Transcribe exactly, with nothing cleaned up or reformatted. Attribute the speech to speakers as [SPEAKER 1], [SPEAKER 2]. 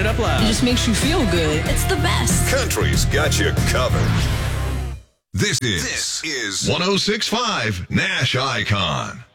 [SPEAKER 1] it up loud.
[SPEAKER 2] It just makes you feel good. It's the best.
[SPEAKER 3] Country's got you covered.
[SPEAKER 4] This is,
[SPEAKER 3] This is
[SPEAKER 4] one oh six point five Nash Icon.